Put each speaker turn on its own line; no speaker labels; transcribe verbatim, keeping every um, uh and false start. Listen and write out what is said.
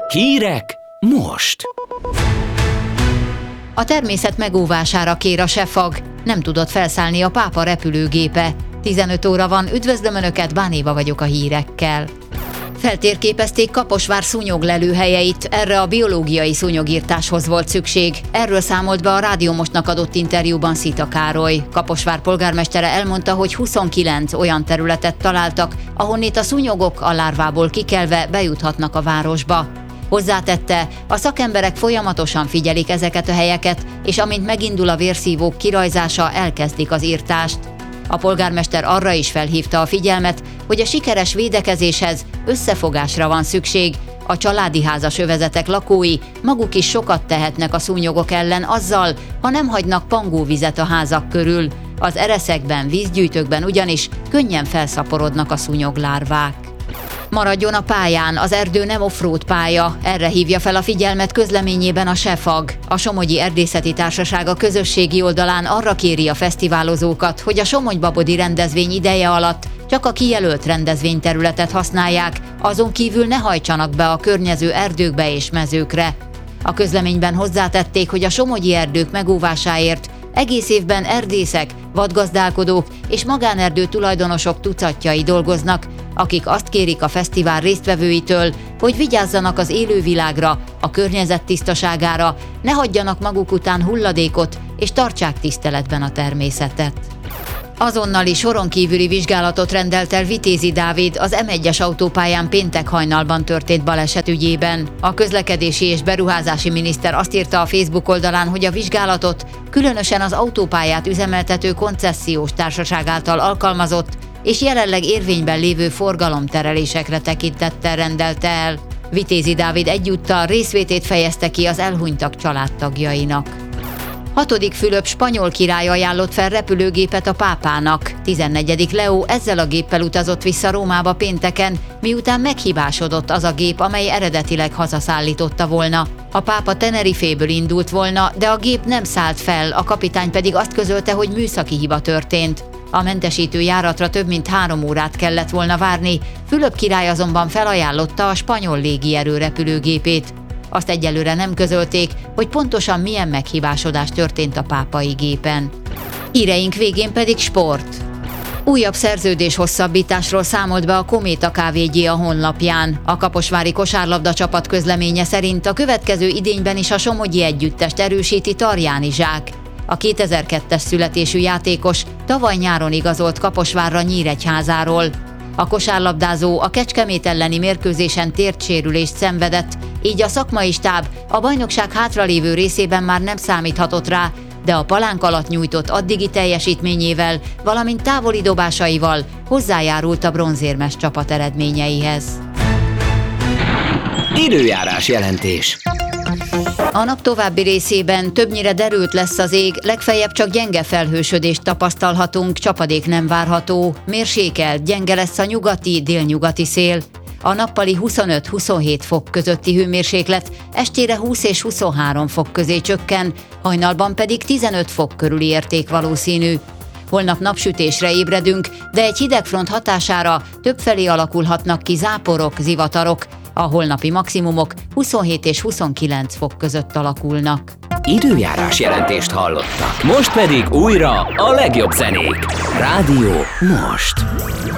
Hírek most!
A természet megóvására kér a SEFAG, nem tudott felszállni a pápa repülőgépe. tizenöt óra van, üdvözlöm Önöket, Bánéva vagyok a hírekkel. Feltérképezték Kaposvár szúnyoglelőhelyeit, erre a biológiai szúnyogirtáshoz volt szükség. Erről számolt be a Rádió Mostnak adott interjúban Szita Károly. Kaposvár polgármestere elmondta, hogy huszonkilenc olyan területet találtak, ahonnét a szúnyogok a lárvából kikelve bejuthatnak a városba. Hozzátette, a szakemberek folyamatosan figyelik ezeket a helyeket, és amint megindul a vérszívók kirajzása, elkezdik az irtást. A polgármester arra is felhívta a figyelmet, hogy a sikeres védekezéshez összefogásra van szükség. A családi házas övezetek lakói maguk is sokat tehetnek a szúnyogok ellen azzal, ha nem hagynak pangóvizet a házak körül. Az ereszekben, vízgyűjtőkben ugyanis könnyen felszaporodnak a szúnyoglárvák. Maradjon a pályán, az erdő nem offroad pálya, erre hívja fel a figyelmet közleményében a SEFAG. A Somogyi Erdészeti Társaság a közösségi oldalán arra kéri a fesztiválozókat, hogy a Somogy-Babodi rendezvény ideje alatt csak a kijelölt rendezvényterületet használják, azon kívül ne hajtsanak be a környező erdőkbe és mezőkre. A közleményben hozzátették, hogy a somogyi erdők megóvásáért egész évben erdészek, vadgazdálkodók és magánerdő tulajdonosok tucatjai dolgoznak, akik azt kérik a fesztivál résztvevőitől, hogy vigyázzanak az élővilágra, a környezet tisztaságára, ne hagyjanak maguk után hulladékot és tartsák tiszteletben a természetet. Azonnali soron kívüli vizsgálatot rendelt el Vitézi Dávid az em egyes autópályán péntek hajnalban történt baleset ügyében. A közlekedési és beruházási miniszter azt írta a Facebook oldalán, hogy a vizsgálatot különösen az autópályát üzemeltető koncessziós társaság által alkalmazott és jelenleg érvényben lévő forgalomterelésekre tekintettel rendelte el. Vitézi Dávid egyúttal részvétét fejezte ki az elhunytak családtagjainak. Hatodik Fülöp spanyol király ajánlott fel repülőgépet a pápának. tizennegyedik Leó ezzel a géppel utazott vissza Rómába pénteken, miután meghibásodott az a gép, amely eredetileg hazaszállította volna. A pápa Teneriféből indult volna, de a gép nem szállt fel, a kapitány pedig azt közölte, hogy műszaki hiba történt. A mentesítő járatra több mint három órát kellett volna várni, Fülöp király azonban felajánlotta a spanyol légierő repülőgépét. Azt egyelőre nem közölték, hogy pontosan milyen meghibásodás történt a pápai gépen. Híreink végén pedig sport. Újabb szerződés hosszabbításról számolt be a Kométa ká vé gé a honlapján. A kaposvári kosárlabda csapat közleménye szerint a következő idényben is a somogyi együttest erősíti Tarjáni Zsák. A kétezer-kettes születésű játékos tavaly nyáron igazolt Kaposvárra Nyíregyházáról. A kosárlabdázó a Kecskemét elleni mérkőzésen térdsérülést szenvedett, így a szakmai stáb a bajnokság hátralévő részében már nem számíthatott rá, de a palánk alatt nyújtott addigi teljesítményével, valamint távoli dobásaival hozzájárult a bronzérmes csapat eredményeihez.
Időjárás jelentés.
A nap további részében többnyire derült lesz az ég, legfeljebb csak gyenge felhősödést tapasztalhatunk, csapadék nem várható, mérsékelt, gyenge lesz a nyugati, délnyugati szél. A nappali huszonöt-huszonhét fok közötti hőmérséklet estére húsz és huszonhárom fok közé csökken, hajnalban pedig tizenöt fok körüli érték valószínű. Holnap napsütésre ébredünk, de egy hidegfront hatására többfelé alakulhatnak ki záporok, zivatarok. A holnapi maximumok huszonhét és huszonkilenc fok között alakulnak.
Időjárás jelentést hallottak. Most pedig újra a legjobb zenék. Rádió Most.